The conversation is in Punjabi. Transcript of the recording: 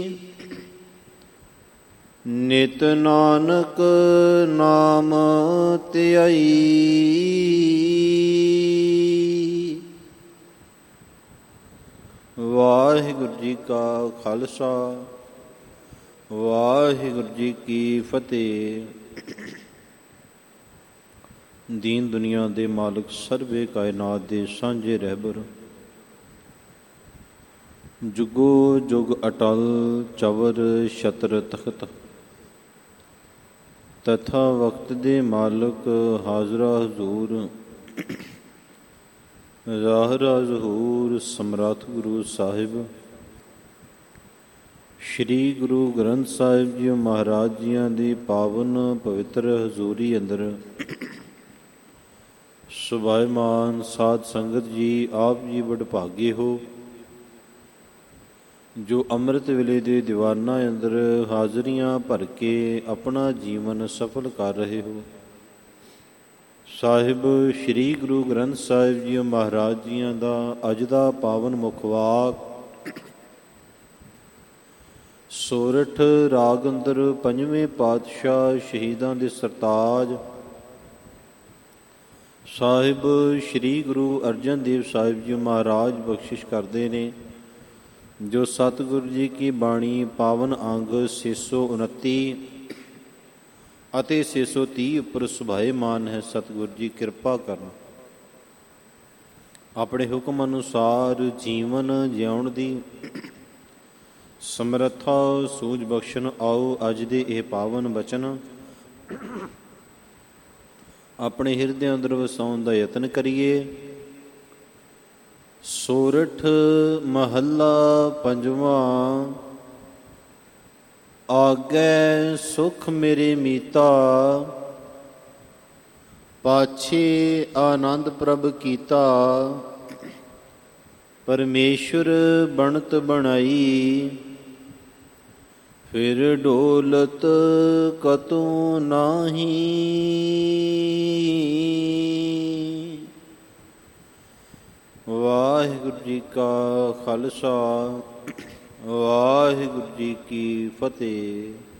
ਨਿਤ ਨਾਨਕ ਨਾਮ ਧਿਆਈ। ਵਾਹਿਗੁਰੂ ਜੀ ਕਾ ਖਾਲਸਾ, ਵਾਹਿਗੁਰੂ ਜੀ ਕੀ ਫਤਿਹ। ਦੀਨ ਦੁਨੀਆ ਦੇ ਮਾਲਕ, ਸਰਵੇ ਕਾਇਨਾਤ ਦੇ ਸਾਂਝੇ ਰਹਿਬਰ, ਜੁਗੋ ਜੁਗ ਅਟਲ ਚਵਰ ਛਤਰ ਤਖਤ, ਤਥਾ ਵਕਤ ਦੇ ਮਾਲਕ, ਹਾਜ਼ਰਾ ਹਜ਼ੂਰ ਜ਼ਾਹਿਰਾ ਜ਼ਹੂਰ, ਸਮਰੱਥ ਗੁਰੂ ਸਾਹਿਬ ਸ਼੍ਰੀ ਗੁਰੂ ਗ੍ਰੰਥ ਸਾਹਿਬ ਜੀ ਮਹਾਰਾਜ ਜੀਆਂ ਦੀ ਪਾਵਨ ਪਵਿੱਤਰ ਹਜ਼ੂਰੀ ਅੰਦਰ ਸੁਭਾਇਮਾਨ ਸਾਧ ਸੰਗਤ ਜੀ, ਆਪ ਜੀ ਵਡਭਾਗੇ ਹੋ ਜੋ ਅੰਮ੍ਰਿਤ ਵੇਲੇ ਦੇ ਦੀਵਾਨਾਂ ਅੰਦਰ ਹਾਜ਼ਰੀਆਂ ਭਰ ਕੇ ਆਪਣਾ ਜੀਵਨ ਸਫਲ ਕਰ ਰਹੇ ਹੋ। ਸਾਹਿਬ ਸ਼੍ਰੀ ਗੁਰੂ ਗ੍ਰੰਥ ਸਾਹਿਬ ਜੀ ਮਹਾਰਾਜ ਜੀਆਂ ਦਾ ਅੱਜ ਦਾ ਪਾਵਨ ਮੁੱਖ ਵਾਕ ਸੋਰਠ ਰਾਗ ਅੰਦਰ ਪੰਜਵੇਂ ਪਾਤਸ਼ਾਹ ਸ਼ਹੀਦਾਂ ਦੇ ਸਰਤਾਜ ਸਾਹਿਬ ਸ਼੍ਰੀ ਗੁਰੂ ਅਰਜਨ ਦੇਵ ਸਾਹਿਬ ਜੀ ਮਹਾਰਾਜ ਬਖਸ਼ਿਸ਼ ਕਰਦੇ ਨੇ, ਜੋ ਸਤਿਗੁਰੂ ਜੀ ਕੀ ਬਾਣੀ ਪਾਵਨ ਅੰਗ 629 ਅਤੇ 630 ਉੱਪਰ ਸੁਭਾਏਮਾਨ ਹੈ। ਸਤਿਗੁਰੂ ਜੀ ਕਿਰਪਾ ਕਰਨ, ਆਪਣੇ ਹੁਕਮ ਅਨੁਸਾਰ ਜੀਵਨ ਜਿਉਣ ਦੀ ਸਮਰੱਥਾ ਸੂਝ ਬਖਸ਼ਣ। ਆਓ ਅੱਜ ਦੇ ਇਹ ਪਾਵਨ ਬਚਨ ਆਪਣੇ ਹਿਰਦੇ ਅੰਦਰ ਵਸਾਉਣ ਦਾ ਯਤਨ ਕਰੀਏ। ਸੋਰਠ ਮਹੱਲਾ ਪੰਜਵਾਂ। ਆਗੈ ਸੁਖ ਮੇਰੇ ਮੀਤਾ, ਪਾਛੇ ਆਨੰਦ ਪ੍ਰਭ ਕੀਤਾ। ਪਰਮੇਸ਼ਵਰ ਬਣਤ ਬਣਾਈ, ਫਿਰ ਡੋਲਤ ਕਤੂ ਨਾਹੀ। ਵਾਹਿਗੁਰੂ ਜੀ ਕਾ ਖਾਲਸਾ, ਵਾਹਿਗੁਰੂ ਜੀ ਕੀ ਫਤਿਹ।